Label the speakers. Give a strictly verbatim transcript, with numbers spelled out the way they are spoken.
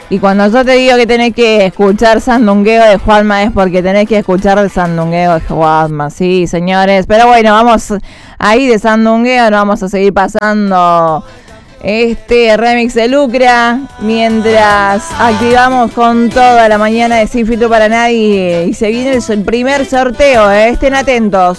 Speaker 1: Y cuando yo te digo que tenés que escuchar Sandungueo de Juanma es porque tenés que escuchar el Sandungueo de Juanma, sí, señores. Pero bueno, vamos ahí de Sandungueo, nos vamos a seguir pasando este remix de Lucra mientras activamos con toda la mañana de Sin Filtro para Nadie. Y se viene el primer sorteo, ¿eh? Estén atentos.